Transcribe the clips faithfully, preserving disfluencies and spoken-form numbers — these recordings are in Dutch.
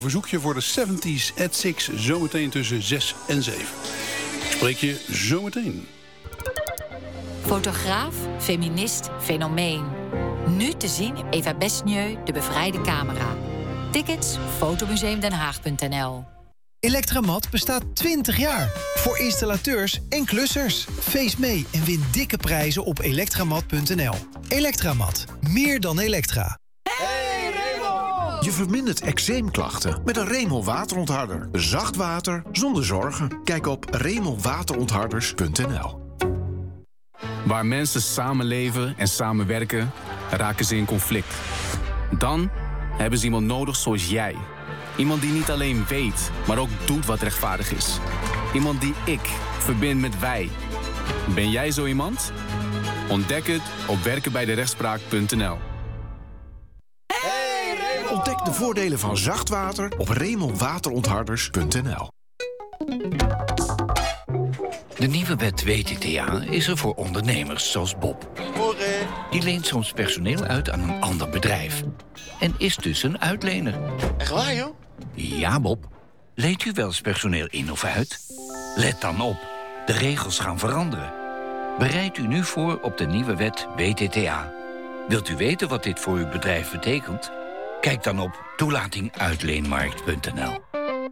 Verzoekje voor de zeventies at zes, zometeen tussen zes en zeven. Spreek je zometeen. Fotograaf, feminist, fenomeen. Nu te zien Eva Besnieu, de bevrijde camera. Tickets fotomuseum den haag punt n l. Electramat bestaat twintig jaar. Voor installateurs en klussers. Feest mee en win dikke prijzen op elektramat punt n l. Electramat. Meer dan Elektra. Hey Remol! Je vermindert eczeemklachten met een Remol waterontharder. Zacht water zonder zorgen. Kijk op remol waterontharders punt n l. Waar mensen samenleven en samenwerken, raken ze in conflict. Dan hebben ze iemand nodig zoals jij. Iemand die niet alleen weet, maar ook doet wat rechtvaardig is. Iemand die ik verbind met wij. Ben jij zo iemand? Ontdek het op werken bij de rechtspraak punt n l. Hey, ontdek de voordelen van zacht water op remol waterontharders punt n l. De nieuwe wet W T T A is er voor ondernemers zoals Bob. Die leent soms personeel uit aan een ander bedrijf. En is dus een uitlener. Echt waar, joh? Ja, Bob. Leent u wel eens personeel in of uit? Let dan op. De regels gaan veranderen. Bereid u nu voor op de nieuwe wet W T T A. Wilt u weten wat dit voor uw bedrijf betekent? Kijk dan op toelating uitleenmarkt punt n l.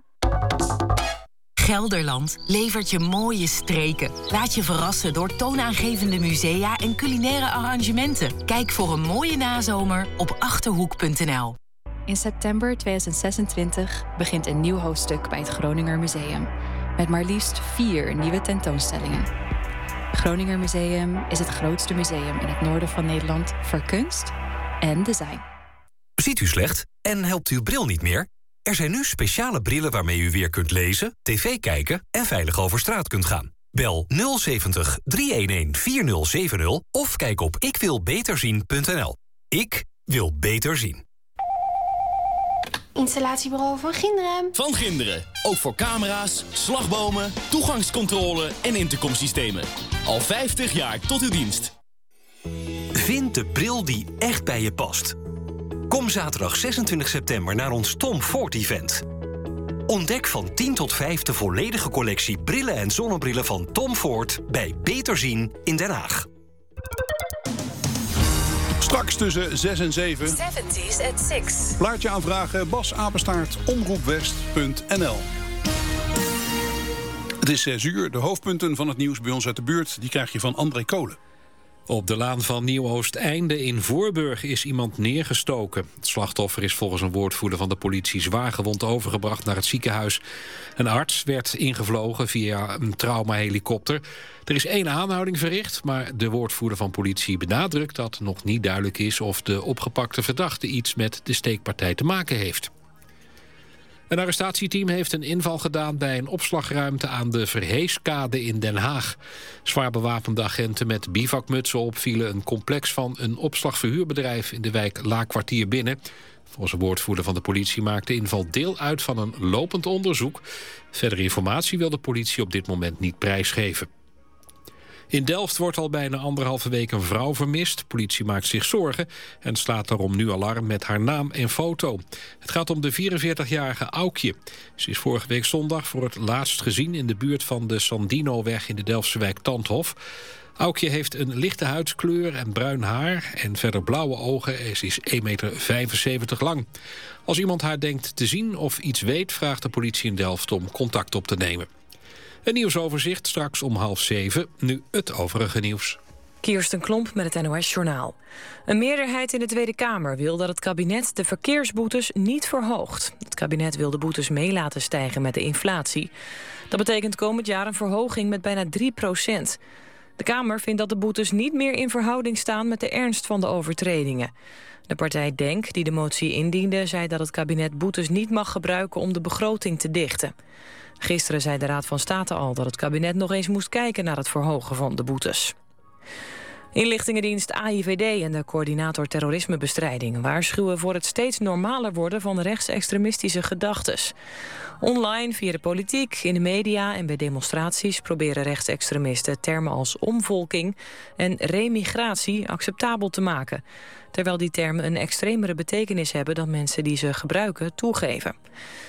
Gelderland levert je mooie streken. Laat je verrassen door toonaangevende musea en culinaire arrangementen. Kijk voor een mooie nazomer op achterhoek punt n l. In september tweeduizend zesentwintig begint een nieuw hoofdstuk bij het Groninger Museum. Met maar liefst vier nieuwe tentoonstellingen. Het Groninger Museum is het grootste museum in het noorden van Nederland voor kunst en design. Ziet u slecht en helpt uw bril niet meer? Er zijn nu speciale brillen waarmee u weer kunt lezen, tv kijken en veilig over straat kunt gaan. Bel nul zeventig, driehonderdeenendertig, vierduizend zeventig of kijk op ik wil beter zien punt n l. Ik wil beter zien. Installatiebureau van Ginderen. Van Ginderen. Ook voor camera's, slagbomen, toegangscontrole en intercomsystemen. Al vijftig jaar tot uw dienst. Vind de bril die echt bij je past. Kom zaterdag zesentwintig september naar ons Tom Ford event. Ontdek van tien tot vijf de volledige collectie brillen en zonnebrillen van Tom Ford bij Beter Zien in Den Haag. Straks tussen zes en zeven. zeventies at zes. Plaatje aanvragen Bas Apenstaart omroepwest punt n l. Het is zes uur. De hoofdpunten van het nieuws bij ons uit de buurt die krijg je van André Kolen. Op de laan van Nieuw-Oosteinde in Voorburg is iemand neergestoken. Het slachtoffer is volgens een woordvoerder van de politie zwaargewond overgebracht naar het ziekenhuis. Een arts werd ingevlogen via een traumahelikopter. Er is één aanhouding verricht, maar de woordvoerder van politie benadrukt dat nog niet duidelijk is of de opgepakte verdachte iets met de steekpartij te maken heeft. Een arrestatieteam heeft een inval gedaan bij een opslagruimte aan de Verheeskade in Den Haag. Zwaar bewapende agenten met bivakmutsen op vielen een complex van een opslagverhuurbedrijf in de wijk Laakkwartier binnen. Volgens een woordvoerder van de politie maakt de inval deel uit van een lopend onderzoek. Verdere informatie wil de politie op dit moment niet prijsgeven. In Delft wordt al bijna anderhalve week een vrouw vermist. Politie maakt zich zorgen en slaat daarom nu alarm met haar naam en foto. Het gaat om de vierenveertigjarige Aukje. Ze is vorige week zondag voor het laatst gezien in de buurt van de Sandinoweg in de Delftse wijk Tandhof. Aukje heeft een lichte huidskleur en bruin haar en verder blauwe ogen en ze is één komma vijfenzeventig meter lang. Als iemand haar denkt te zien of iets weet, vraagt de politie in Delft om contact op te nemen. Een nieuwsoverzicht straks om half zeven. Nu het overige nieuws. Kirsten Klomp met het N O S-journaal. Een meerderheid in de Tweede Kamer wil dat het kabinet de verkeersboetes niet verhoogt. Het kabinet wil de boetes mee laten stijgen met de inflatie. Dat betekent komend jaar een verhoging met bijna drie procent. De Kamer vindt dat de boetes niet meer in verhouding staan met de ernst van de overtredingen. De partij DENK, die de motie indiende, zei dat het kabinet boetes niet mag gebruiken om de begroting te dichten. Gisteren zei de Raad van State al dat het kabinet nog eens moest kijken naar het verhogen van de boetes. Inlichtingendienst A I V D en de coördinator terrorismebestrijding waarschuwen voor het steeds normaler worden van rechtsextremistische gedachtes. Online, via de politiek, in de media en bij demonstraties proberen rechtsextremisten termen als omvolking en remigratie acceptabel te maken. Terwijl die termen een extremere betekenis hebben dan mensen die ze gebruiken toegeven.